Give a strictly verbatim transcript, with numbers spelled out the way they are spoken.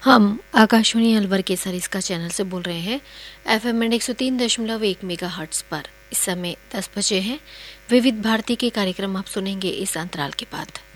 हम आकाशवाणी अलवर के सरिस्का चैनल से बोल रहे हैं एफएम एक सौ तीन दशमलव एक मेगा हर्ट्ज पर। इस समय दस बजे हैं। विविध भारती के कार्यक्रम आप सुनेंगे इस अंतराल के बाद।